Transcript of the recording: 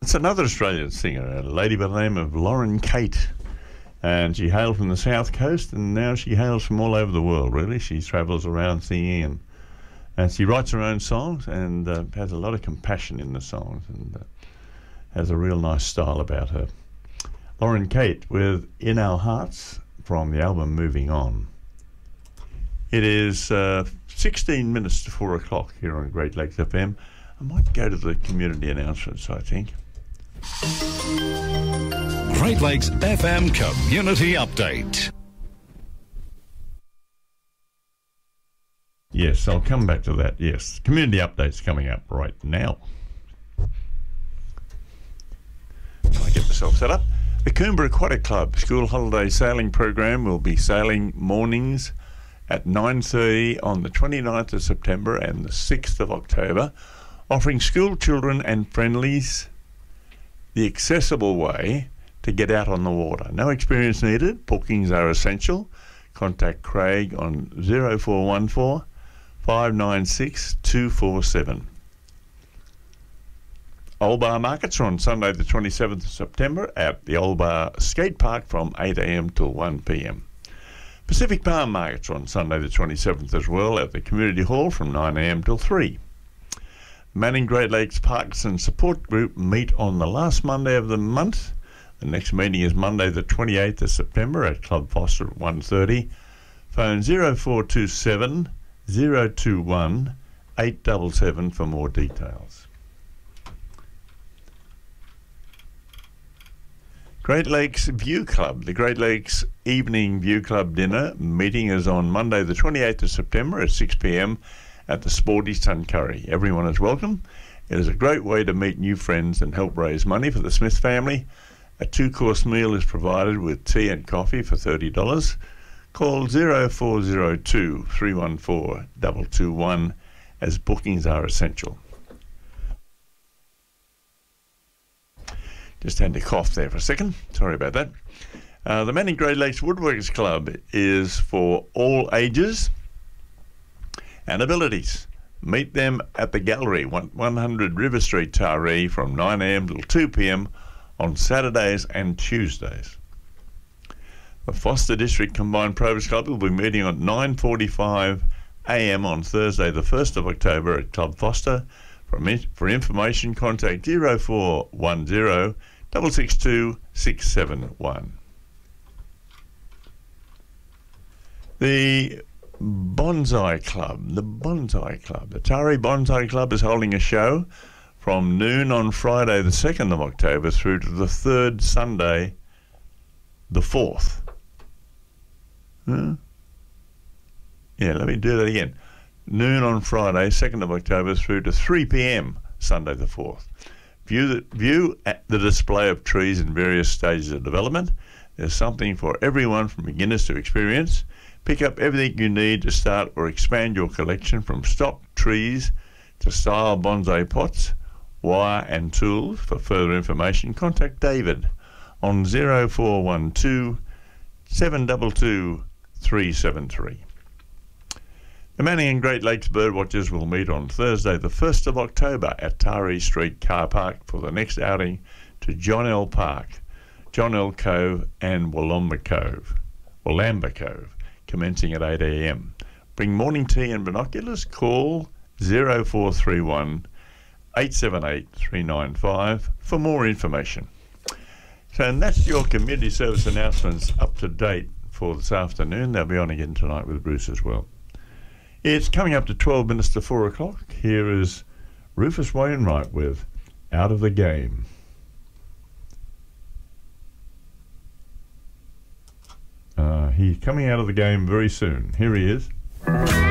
It's another Australian singer, a lady by the name of Lauren Kate. And she hailed from the south coast, and now she hails from all over the world, really. She travels around singing, and she writes her own songs and has a lot of compassion in the songs, and has a real nice style about her. Lauren Kate with In Our Hearts from the album Moving On. It is 16 minutes to 4 o'clock here on Great Lakes FM. I might go to the community announcements, I think. Great Lakes FM Community Update. Yes, I'll come back to that. Yes, community update's coming up right now. I get myself set up. The Coomber Aquatic Club school holiday sailing program will be sailing mornings at 9:30 on the 29th of September and the 6th of October, offering school children and friendlies the accessible way to get out on the water. No experience needed. Bookings are essential. Contact Craig on 0414 596 247. Old Bar Markets are on Sunday the 27th of September at the Old Bar Skate Park from 8 a.m. till 1 p.m. Pacific Palm Markets are on Sunday the 27th as well at the Community Hall from 9 a.m. till 3. Manning Great Lakes Parks and Support Group meet on the last Monday of the month. The next meeting is Monday the 28th of September at Club Foster at 1:30. Phone 0427 021 877 for more details. Great Lakes View Club. The Great Lakes Evening View Club dinner meeting is on Monday the 28th of September at 6 p.m. at the Sporty Tuncurry. Everyone is welcome. It is a great way to meet new friends and help raise money for the Smith family. A 2-course meal is provided with tea and coffee for $30. Call 0402 314 221 as bookings are essential. Just had to cough there for a second. Sorry about that. The Manning Great Lakes Woodworkers Club is for all ages and abilities. Meet them at the Gallery, 100 River Street, Taree, from 9 a.m. till 2 p.m. on Saturdays and Tuesdays. The Foster District Combined Progress Club will be meeting at 9:45 a.m. on Thursday the 1st of October at Club Foster. For information, contact 0410 662 671. The Bonsai Club. The Taree Bonsai Club is holding a show from noon on Friday the 2nd of October through to the 3rd Sunday the 4th. Yeah, let me do that again. Noon on Friday, 2nd of October through to 3 p.m. Sunday the 4th. View at the display of trees in various stages of development. There's something for everyone from beginners to experience. Pick up everything you need to start or expand your collection, from stock trees to style bonsai pots, wire and tools. For further information, contact David on 0412 722 373. The Manning and Great Lakes Birdwatchers will meet on Thursday the 1st of October at Taree Street Car Park for the next outing to John L. Park, John L. Cove and Wollamba Cove, commencing at 8 a.m. Bring morning tea and binoculars. Call 0431 878 395 for more information. So, and that's your community service announcements up to date for this afternoon. They'll be on again tonight with Bruce as well. It's coming up to 12 minutes to 4 o'clock. Here is Rufus Wainwright with Out of the Game. He's coming out of the game very soon. Here he is.